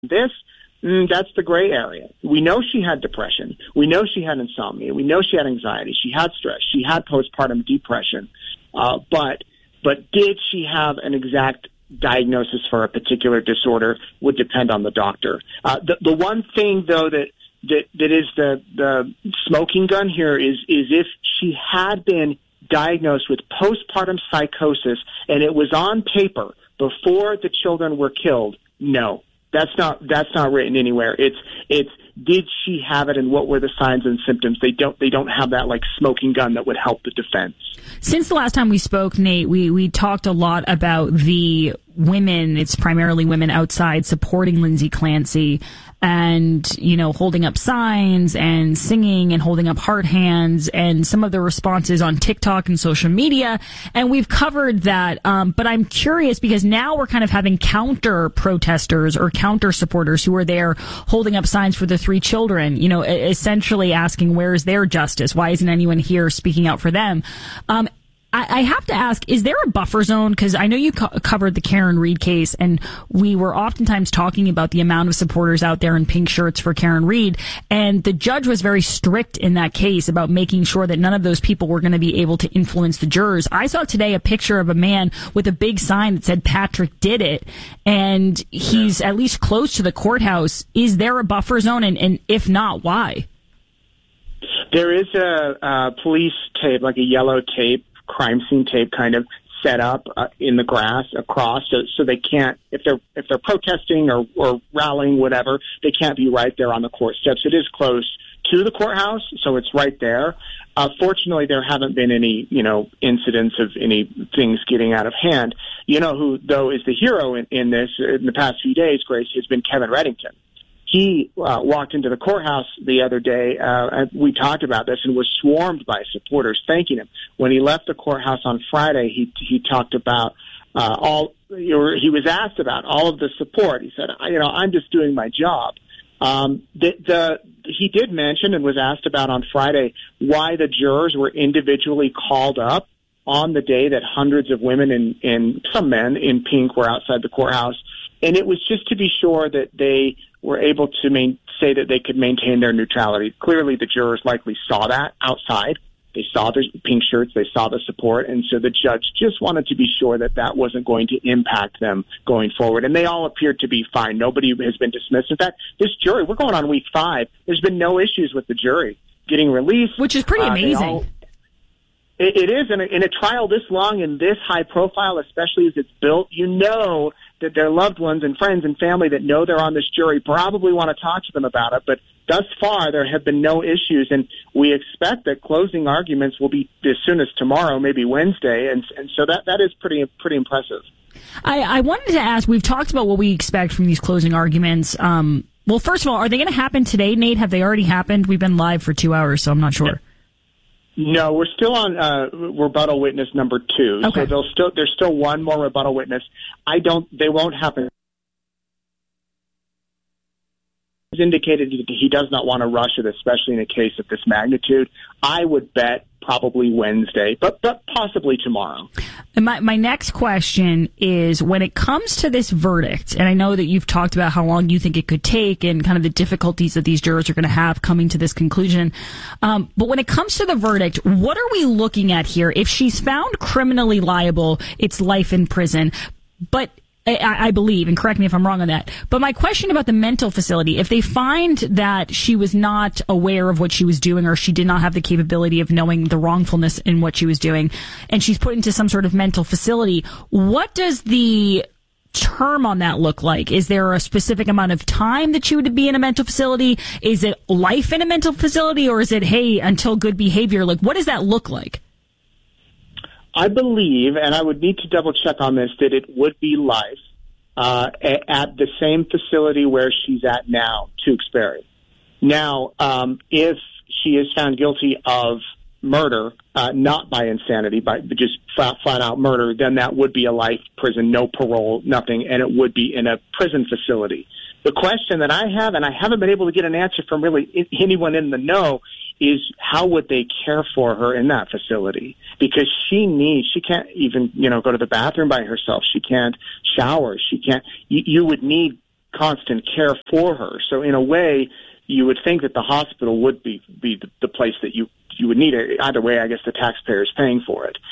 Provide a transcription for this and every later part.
This, that's the gray area. We know she had depression. We know she had insomnia. We know she had anxiety. She had stress. She had postpartum depression. But did she have an exact diagnosis for a particular disorder would depend on the doctor. The one thing, though, that is the smoking gun here is if she had been diagnosed with postpartum psychosis and it was on paper before the children were killed, no. That's not written anywhere. It's did she have it and what were the signs and symptoms? They don't have that like smoking gun that would help the defense. Since the last time we spoke, Nate, we talked a lot about the women, it's primarily women outside supporting Lindsay Clancy and, holding up signs and singing and holding up heart hands and some of the responses on TikTok and social media. And we've covered that. But I'm curious because now we're kind of having counter protesters or counter supporters who are there holding up signs for the 3 children, essentially asking, where's their justice? Why isn't anyone here speaking out for them? I have to ask, is there a buffer zone? Because I know you covered the Karen Read case, and we were oftentimes talking about the amount of supporters out there in pink shirts for Karen Read, and the judge was very strict in that case about making sure that none of those people were going to be able to influence the jurors. I saw today a picture of a man with a big sign that said Patrick did it, and he's at least close to the courthouse. Is there a buffer zone, and if not, why? There is a police tape, like a yellow tape, crime scene tape kind of set up in the grass across so they can't, if they're protesting or rallying, whatever, they can't be right there on the court steps. It is close to the courthouse, so it's right there. Fortunately, there haven't been any, incidents of any things getting out of hand. Who, though, is the hero in this in the past few days, Grace, has been Kevin Reddington. He walked into the courthouse the other day, and we talked about this, and was swarmed by supporters thanking him. When he left the courthouse on Friday, he talked about he was asked about all of the support. He said, I'm just doing my job. He did mention and was asked about on Friday why the jurors were individually called up on the day that hundreds of women and some men in pink were outside the courthouse. And it was just to be sure that they were able to say that they could maintain their neutrality. Clearly, the jurors likely saw that outside. They saw the pink shirts. They saw the support. And so the judge just wanted to be sure that that wasn't going to impact them going forward. And they all appeared to be fine. Nobody has been dismissed. In fact, this jury, we're going on week 5. There's been no issues with the jury getting released. Which is pretty amazing. It is. In a trial this long and this high profile, especially as it's built, that their loved ones and friends and family that know they're on this jury probably want to talk to them about it. But thus far, there have been no issues, and we expect that closing arguments will be as soon as tomorrow, maybe Wednesday, and so that is pretty impressive. I wanted to ask, we've talked about what we expect from these closing arguments. Well, first of all, are they going to happen today, Nate? Have they already happened? We've been live for 2 hours, so I'm not sure. No, we're still on rebuttal witness number 2. Okay. So there's still one more rebuttal witness. They won't happen. He's indicated that he does not want to rush it, especially in a case of this magnitude. I would bet probably Wednesday, but possibly tomorrow. And my next question is, when it comes to this verdict, and I know that you've talked about how long you think it could take and kind of the difficulties that these jurors are going to have coming to this conclusion, but when it comes to the verdict, what are we looking at here? If she's found criminally liable, it's life in prison. But I believe, and correct me if I'm wrong on that, but my question about the mental facility, if they find that she was not aware of what she was doing or she did not have the capability of knowing the wrongfulness in what she was doing, and she's put into some sort of mental facility, what does the term on that look like? Is there a specific amount of time that she would be in a mental facility? Is it life in a mental facility, or is it, hey, until good behavior? Like, what does that look like? I believe, and I would need to double check on this, that it would be life at the same facility where she's at now, Tewksbury. Now, if she is found guilty of murder, not by insanity, but just flat out murder, then that would be a life prison, no parole, nothing, and it would be in a prison facility. The question that I have, and I haven't been able to get an answer from really anyone in the know, is how would they care for her in that facility? Because she can't even, go to the bathroom by herself. She can't shower. You would need constant care for her. So in a way, you would think that the hospital would be the place that you would need it. Either way, I guess the taxpayer is paying for it.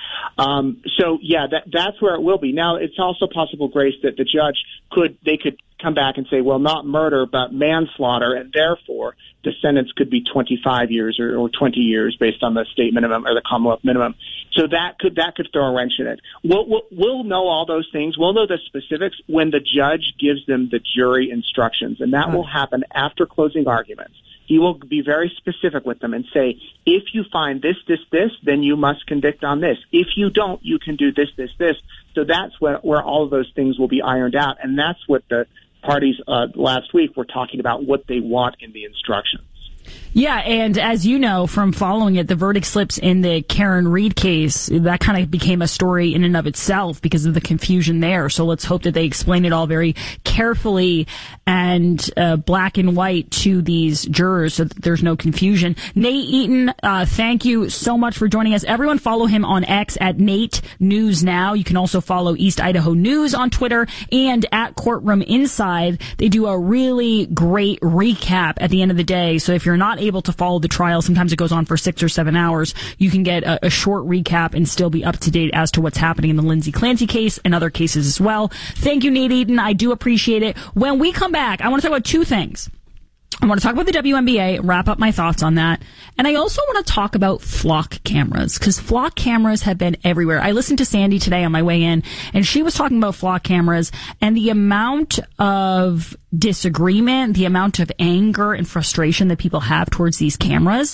That's where it will be. Now, it's also possible, Grace, that the judge could come back and say, well, not murder, but manslaughter, and therefore the sentence could be 25 years or 20 years based on the state minimum or the Commonwealth minimum. So that could throw a wrench in it. We'll know all those things. We'll know the specifics when the judge gives them the jury instructions, and that will happen after closing arguments. He will be very specific with them and say, if you find this, then you must convict on this. If you don't, you can do this. So that's where all of those things will be ironed out, and that's what the parties last week were talking about, what they want in the instructions. Yeah, and as you know from following it, the verdict slips in the Karen Read case, that kind of became a story in and of itself because of the confusion there. So let's hope that they explain it all very carefully and black and white to these jurors so that there's no confusion. Nate Eaton, thank you so much for joining us. Everyone follow him on X at Nate News Now. You can also follow East Idaho News on Twitter and at Courtroom Inside. They do a really great recap at the end of the day. So if you're not able to follow the trial, sometimes it goes on for 6 or 7 hours, you can get a short recap and still be up to date as to what's happening in the Lindsay Clancy case and other cases as well. Thank you, Nate Eaton. I do appreciate it. When we come back, I want to talk about two things. I want to talk about the WNBA, wrap up my thoughts on that. And I also want to talk about flock cameras, because flock cameras have been everywhere. I listened to Sandy today on my way in, and she was talking about flock cameras and the amount of disagreement, the amount of anger and frustration that people have towards these cameras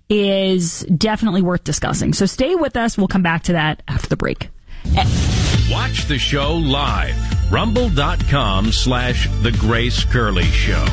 is definitely worth discussing. So stay with us. We'll come back to that after the break. Watch the show live. Rumble.com/The Grace Curley Show.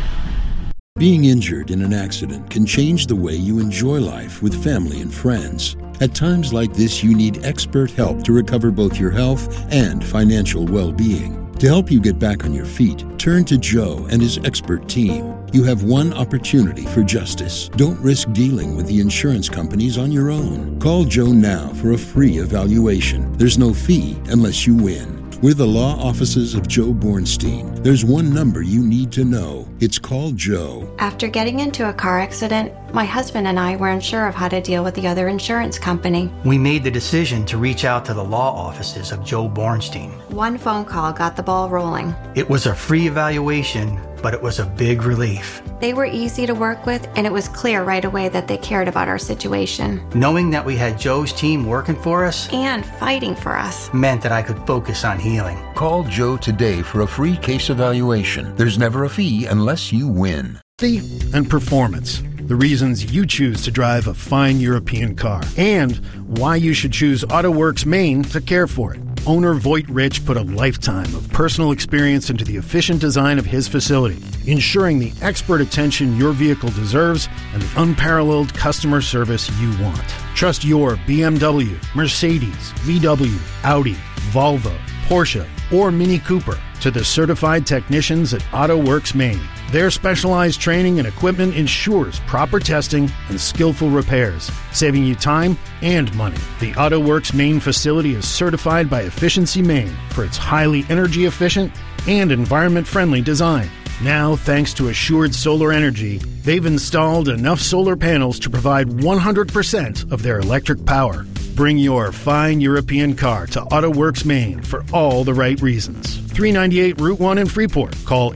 Being injured in an accident can change the way you enjoy life with family and friends. At times like this, you need expert help to recover both your health and financial well-being. To help you get back on your feet, turn to Joe and his expert team. You have one opportunity for justice. Don't risk dealing with the insurance companies on your own. Call Joe now for a free evaluation. There's no fee unless you win. We're the law offices of Joe Bornstein. There's one number you need to know. It's called Joe. After getting into a car accident, my husband and I weren't sure of how to deal with the other insurance company. We made the decision to reach out to the law offices of Joe Bornstein. One phone call got the ball rolling. It was a free evaluation, but it was a big relief. They were easy to work with, and it was clear right away that they cared about our situation. Knowing that we had Joe's team working for us and fighting for us meant that I could focus on healing. Call Joe today for a free case evaluation. There's never a fee unless you win. And performance. The reasons you choose to drive a fine European car. And why you should choose AutoWorks Maine to care for it. Owner Voight Rich put a lifetime of personal experience into the efficient design of his facility, ensuring the expert attention your vehicle deserves and the unparalleled customer service you want. Trust your BMW, Mercedes, VW, Audi, Volvo, Porsche, or Mini Cooper to the certified technicians at AutoWorks Maine. Their specialized training and equipment ensures proper testing and skillful repairs, saving you time and money. The AutoWorks Maine facility is certified by Efficiency Maine for its highly energy efficient and environment-friendly design. Now, thanks to Assured Solar Energy, they've installed enough solar panels to provide 100% of their electric power. Bring your fine European car to AutoWorks Maine for all the right reasons. 398 Route 1 in Freeport. Call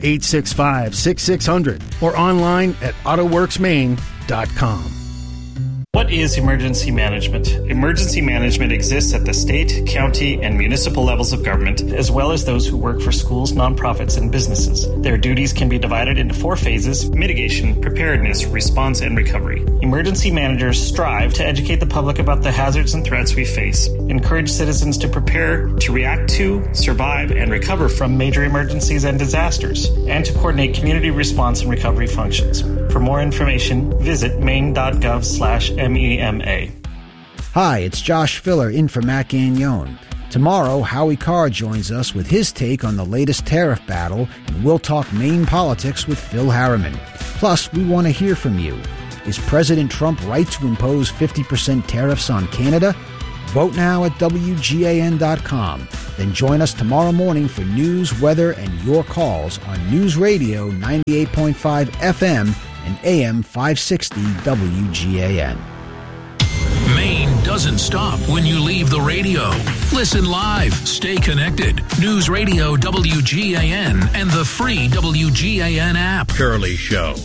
865-6600 or online at autoworksmaine.com. What is emergency management? Emergency management exists at the state, county, and municipal levels of government, as well as those who work for schools, nonprofits, and businesses. Their duties can be divided into 4 phases: mitigation, preparedness, response, and recovery. Emergency managers strive to educate the public about the hazards and threats we face, encourage citizens to prepare, to react to, survive, and recover from major emergencies and disasters, and to coordinate community response and recovery functions. For more information, visit maine.gov/MEMA. Hi, it's Josh Filler in for Matt Gagnon. Tomorrow, Howie Carr joins us with his take on the latest tariff battle, and we'll talk Maine politics with Phil Harriman. Plus, we want to hear from you. Is President Trump right to impose 50% tariffs on Canada? Vote now at WGAN.com. Then join us tomorrow morning for news, weather, and your calls on News Radio 98.5 FM and AM 560 WGAN. Maine doesn't stop when you leave the radio. Listen live. Stay connected. News Radio WGAN and the free WGAN app. Curly Show.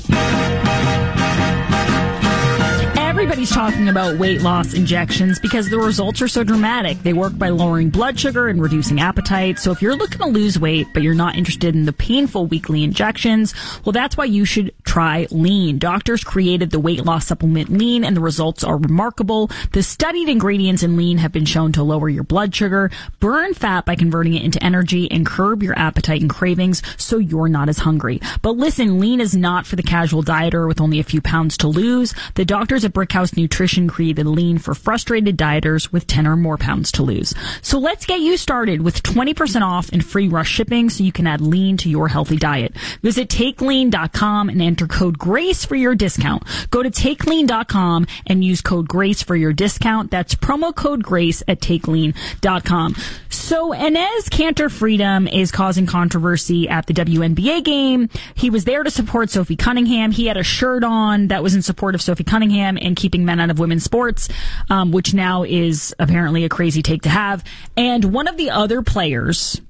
Everybody's talking about weight loss injections because the results are so dramatic. They work by lowering blood sugar and reducing appetite. So if you're looking to lose weight, but you're not interested in the painful weekly injections, well, that's why you should try Lean. Doctors created the weight loss supplement Lean, and the results are remarkable. The studied ingredients in Lean have been shown to lower your blood sugar, burn fat by converting it into energy, and curb your appetite and cravings so you're not as hungry. But listen, Lean is not for the casual dieter with only a few pounds to lose. The doctors at Brickhouse Nutrition created Lean for frustrated dieters with 10 or more pounds to lose. So let's get you started with 20% off and free rush shipping so you can add Lean to your healthy diet. Visit TakeLean.com and enter code GRACE for your discount. Go to TakeLean.com and use code GRACE for your discount. That's promo code GRACE at TakeLean.com. So Enes Kanter Freedom is causing controversy at the WNBA game. He was there to support Sophie Cunningham. He had a shirt on that was in support of Sophie Cunningham and keeping men out of women's sports, which now is apparently a crazy take to have. And one of the other players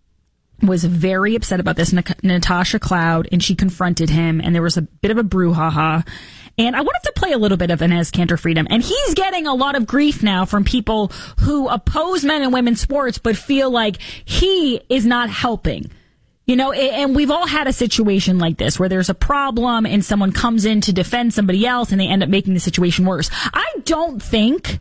was very upset about this, Natasha Cloud, and she confronted him, and there was a bit of a brouhaha. And I wanted to play a little bit of Enes Kanter Freedom, and he's getting a lot of grief now from people who oppose men and women's sports but feel like he is not helping. You know, and we've all had a situation like this where there's a problem and someone comes in to defend somebody else and they end up making the situation worse. I don't think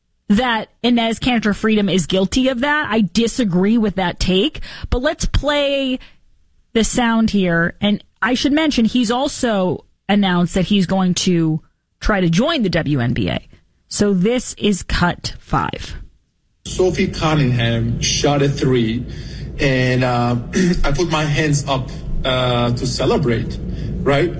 that Enes Kanter Freedom is guilty of that. I disagree with that take, but let's play the sound here. And I should mention he's also announced that he's going to try to join the WNBA. So this is cut 5. Sophie Cunningham shot a 3, and I put my hands up to celebrate, right?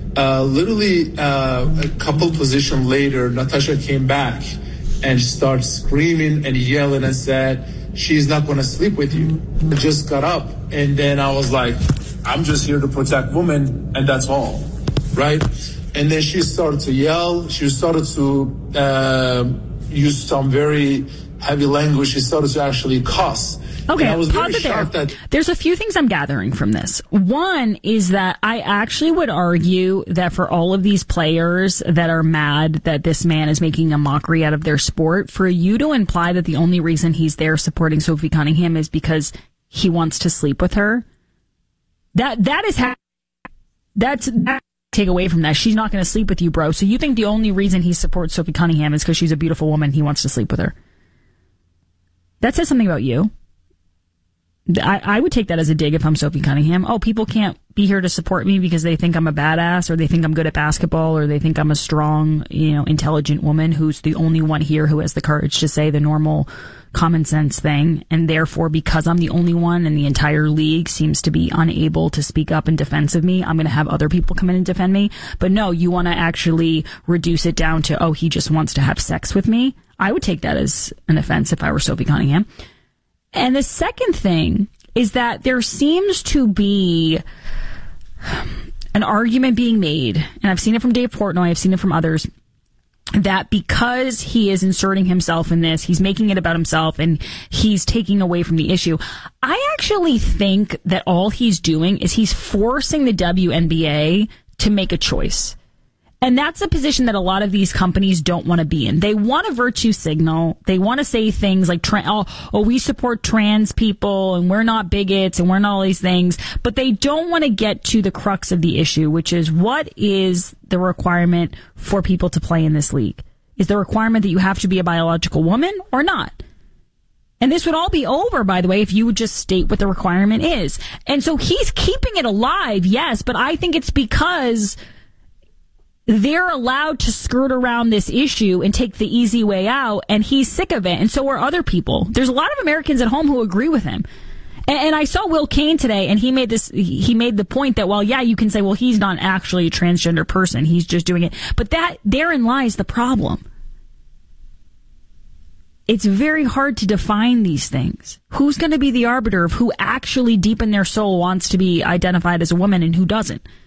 Literally a couple positions later, Natasha came back and started screaming and yelling and said, "She's not going to sleep with you." I just got up, and then I was like, I'm just here to protect women, and that's all. Right? And then she started to yell. She started to use some very heavy language. She started to actually cuss. Okay, I was pause very it there. that There's a few things I'm gathering from this. One is that I actually would argue that for all of these players that are mad that this man is making a mockery out of their sport, for you to imply that the only reason he's there supporting Sophie Cunningham is because he wants to sleep with her, that's take away from that. She's not going to sleep with you, bro. So you think the only reason he supports Sophie Cunningham is because she's a beautiful woman, he wants to sleep with her. That says something about you. I would take that as a dig if I'm Sophie Cunningham. Oh, people can't be here to support me because they think I'm a badass, or they think I'm good at basketball, or they think I'm a strong, intelligent woman who's the only one here who has the courage to say the normal common sense thing. And therefore, because I'm the only one and the entire league seems to be unable to speak up in defense of me, I'm going to have other people come in and defend me. But no, you want to actually reduce it down to, oh, he just wants to have sex with me. I would take that as an offense if I were Sophie Cunningham. And the second thing is that there seems to be an argument being made, and I've seen it from Dave Portnoy, I've seen it from others, that because he is inserting himself in this, he's making it about himself and he's taking away from the issue. I actually think that all he's doing is he's forcing the WNBA to make a choice. And that's a position that a lot of these companies don't want to be in. They want a virtue signal. They want to say things like, we support trans people and we're not bigots and we're not all these things. But they don't want to get to the crux of the issue, which is, what is the requirement for people to play in this league? Is the requirement that you have to be a biological woman or not? And this would all be over, by the way, if you would just state what the requirement is. And so he's keeping it alive, yes, but I think it's because they're allowed to skirt around this issue and take the easy way out, and he's sick of it, and so are other people. There's a lot of Americans at home who agree with him. And I saw Will Cain today, and he made the point that, well, yeah, you can say, well, he's not actually a transgender person. He's just doing it. But therein lies the problem. it's very hard to define these things. Who's going to be the arbiter of who actually deep in their soul wants to be identified as a woman and who doesn't?